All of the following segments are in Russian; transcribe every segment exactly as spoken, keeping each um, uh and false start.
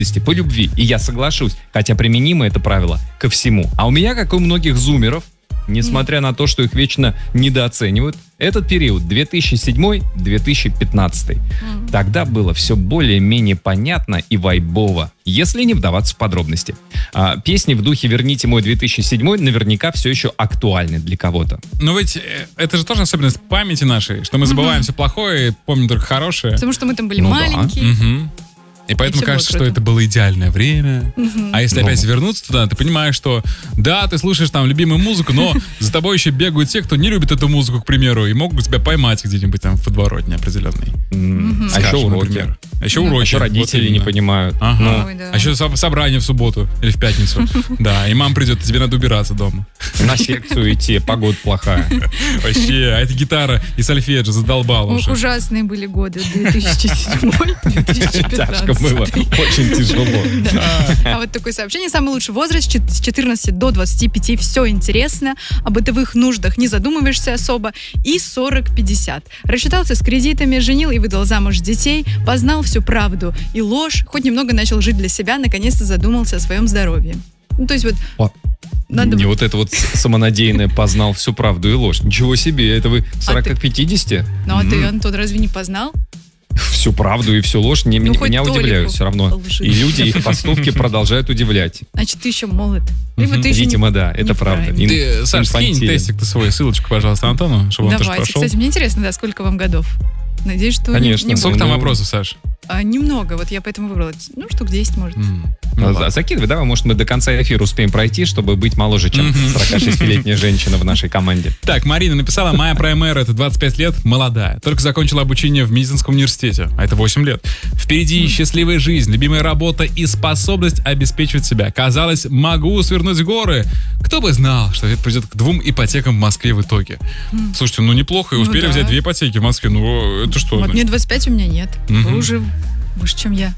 по любви. И я соглашусь, хотя применимо это правило ко всему. А у меня, как и у многих зумеров, несмотря mm. на то, что их вечно недооценивают, этот период две тысячи седьмой - две тысячи пятнадцатый. Mm. Тогда было все более-менее понятно и вайбово, если не вдаваться в подробности. А, песни в духе «Верните мой две тысячи седьмой» наверняка все еще актуальны для кого-то. Но ведь это же тоже особенность памяти нашей, что мы забываем mm-hmm. все плохое и помним только хорошее. Потому что мы там были ну маленькие. Да. Mm-hmm. И поэтому и кажется, что это было идеальное время. Uh-huh. А если ну. опять вернуться туда, ты понимаешь, что да, ты слушаешь там любимую музыку, но за тобой еще бегают те, кто не любит эту музыку, к примеру, и могут тебя поймать где-нибудь там в подворотне определенной. Mm-hmm. Скажем, а еще уроки. Например. А еще mm-hmm. уроки. А еще родители вот не понимают. Ага. Ну. Ой, да. А еще собрание в субботу или в пятницу. Да, и мама придет, тебе надо убираться дома. На секцию идти, погода плохая. Вообще, а эта гитара и сольфеджио задолбала уже. Ужасные были годы две тысячи седьмой - две тысячи пятнадцатый. Тяжко было. Очень тяжело. Да. А вот такое сообщение. Самый лучший возраст с четырнадцати до двадцати пяти. Все интересно. О бытовых нуждах не задумываешься особо. И сорок-пятьдесят. Рассчитался с кредитами, женил и выдал замуж детей. Познал всю правду и ложь. Хоть немного начал жить для себя. Наконец-то задумался о своем здоровье. Ну, то есть вот... О. Надо... Не вот это вот самонадеянное познал всю правду и ложь. Ничего себе, это вы сорок к пятидесяти? Ну, а ты, Антон, разве не познал? Всю правду и всю ложь не, ну, меня удивляют все равно. Лжи. И люди, их поступки продолжают удивлять. Значит, ты еще молод. Либо угу. ты еще Видимо, не, да, это правда. Ин, ты, Саш, скинь тестик ты свой, ссылочку, пожалуйста, Антону, чтобы Давайте. он тоже прошел. Кстати, мне интересно, да, сколько вам годов? Надеюсь, что... Конечно. Не, не сколько буду. там вопросов, Саш? А, немного, вот я поэтому выбрала. Ну, штук десять, может. Mm. Ну, а, закидывай, давай, может, мы до конца эфира успеем пройти, чтобы быть моложе, чем mm-hmm. сорокашестилетняя женщина в нашей команде. Так, Марина написала: моя праймера, это двадцать пять лет, молодая. Только закончила обучение в медицинском университете, а это восемь лет. Впереди mm. счастливая жизнь, любимая работа и способность обеспечивать себя. Казалось, могу свернуть горы. Кто бы знал, что это придет к двум ипотекам в Москве в итоге. Mm. Слушайте, ну неплохо, и ну, успели да. взять две ипотеки в Москве. Ну, это что? Вот мне двадцать пять, у меня нет. Mm-hmm. Вы уже выше, чем я.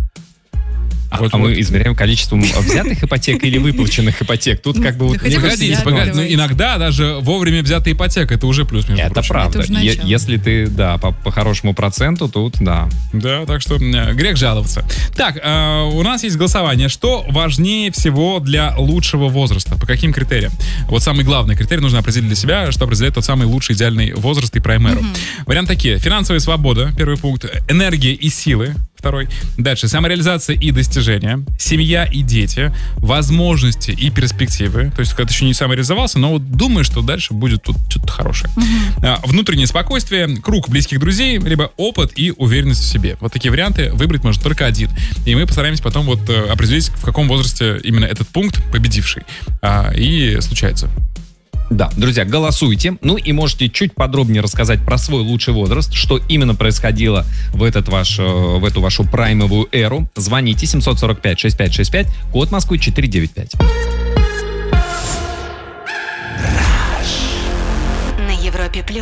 А, вот, а мы измеряем количеством взятых ипотек или выплаченных ипотек. Тут как бы... Да вот хотя бы погодите, взятых, погодите. Ну, давайте. иногда даже вовремя взятая ипотека, это уже плюс, между Это прочим. правда. Это Е- если ты, да, по, по хорошему проценту, тут да. Да, так что э, грех жаловаться. Так, э, у нас есть голосование. Что важнее всего для лучшего возраста? По каким критериям? Вот самый главный критерий нужно определить для себя, что определяет тот самый лучший идеальный возраст и праймеру. Mm-hmm. Варианты такие. Финансовая свобода, первый пункт. Энергия и силы, второй. Дальше. Самореализация и достижения. Семья и дети. Возможности и перспективы. То есть, когда ты еще не самореализовался, но вот думаешь, что дальше будет тут что-то хорошее. Uh-huh. Внутреннее спокойствие, круг близких друзей, либо опыт и уверенность в себе. Вот такие варианты. Выбрать можно только один. И мы постараемся потом вот определить, в каком возрасте именно этот пункт победивший. И случается. Да, друзья, голосуйте. Ну и можете чуть подробнее рассказать про свой лучший возраст, что именно происходило в, этот ваш, в эту вашу праймовую эру. Звоните семь сорок пять шестьдесят пять шестьдесят пять, код Москвы четыре девять пять. На Европе плюс.